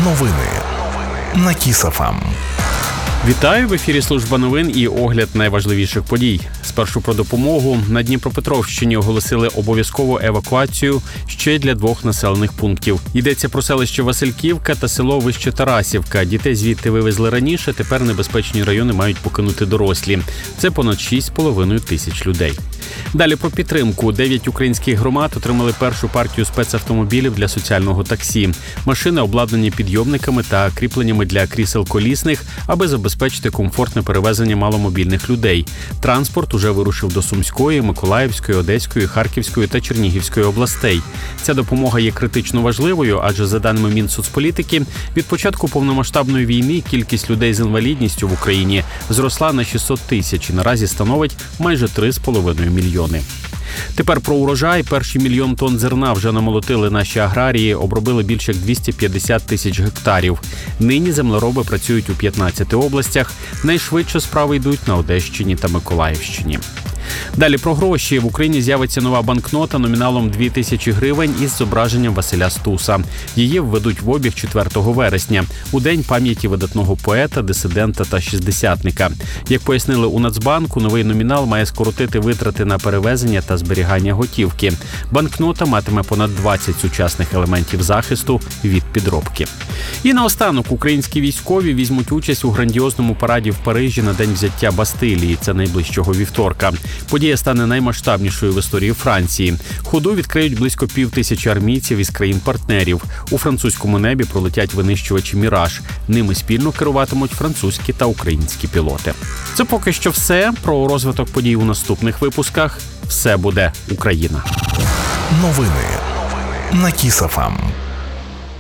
Новини на Kiss FM. Вітаю! В ефірі служба новин і огляд найважливіших подій. Спершу про допомогу. На Дніпропетровщині оголосили обов'язкову евакуацію ще для 2 населених пунктів. Йдеться про селище Васильківка та село Вище Тарасівка. Дітей звідти вивезли раніше, тепер небезпечні райони мають покинути дорослі. Це понад 6,5 тисяч людей. Далі про підтримку. 9 українських громад отримали першу партію спецавтомобілів для соціального таксі. Машини обладнані підйомниками та кріпленнями для крісел колісних, аби забезпечити комфортне перевезення маломобільних людей. Транспорт уже вирушив до Сумської, Миколаївської, Одеської, Харківської та Чернігівської областей. Ця допомога є критично важливою, адже, за даними Мінсоцполітики, від початку повномасштабної війни кількість людей з інвалідністю в Україні зросла на 600 тисяч і наразі становить майже 3,5 мільйони. Тепер про урожай. Перші 1 мільйон тонн зерна вже намолотили наші аграрії, обробили більше як 250 тисяч гектарів. Нині землероби працюють у 15 областях. Найшвидше справи йдуть на Одещині та Миколаївщині. Далі про гроші. В Україні з'явиться нова банкнота номіналом 2000 гривень із зображенням Василя Стуса. Її введуть в обіг 4 вересня, у день пам'яті видатного поета, дисидента та шістдесятника. Як пояснили у Нацбанку, новий номінал має скоротити витрати на перевезення та зберігання готівки. Банкнота матиме понад 20 сучасних елементів захисту від підробки. І наостанок, українські військові візьмуть участь у грандіозному параді в Парижі на день взяття Бастилії. Це найближчого вівторка. Подія стане наймасштабнішою в історії Франції. Ходу відкриють близько 5000 армійців із країн-партнерів. У французькому небі пролетять винищувачі «Міраж». Ними спільно керуватимуть французькі та українські пілоти. Це поки що все. Про розвиток подій у наступних випусках. Все буде Україна. Новини на Kiss FM.